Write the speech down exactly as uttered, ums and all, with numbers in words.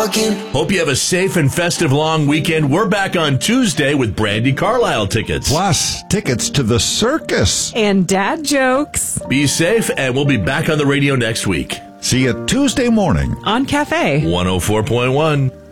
walking. Hope you have a safe and festive long weekend. We're back on Tuesday with Brandi Carlile tickets. Plus, tickets to the circus. And dad jokes. Be safe, and we'll be back on the radio next week. See you Tuesday morning On Cafe one oh four point one.